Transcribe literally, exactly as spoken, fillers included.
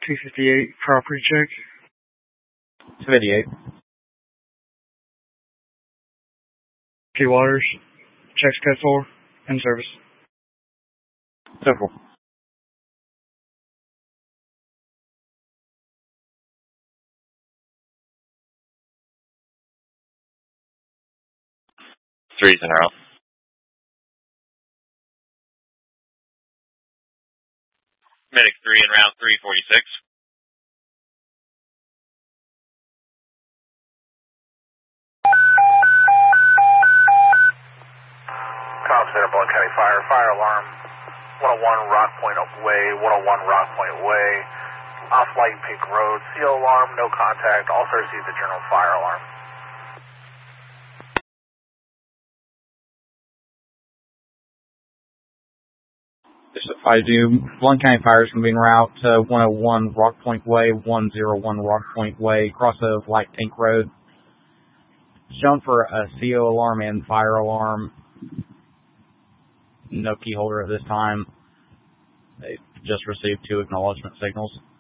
two fifty-eight, property check. two fifty-eight. P Waters, checks code four, in service. Several. Three's in a row. Medic three in round three forty-six. Cobb Center, Blount County Fire. Fire alarm. one oh one Rock Point Way. one oh one Rock Point Way. Off Light Peak Road. C O alarm. No contact. Also received the general fire alarm. I do. Blount County Fire is going to be en route to one oh one Rock Point Way, one oh one Rock Point Way, cross of Light Pink Road. Shown for a C O alarm and fire alarm. No key holder at this time. They just received two acknowledgement signals.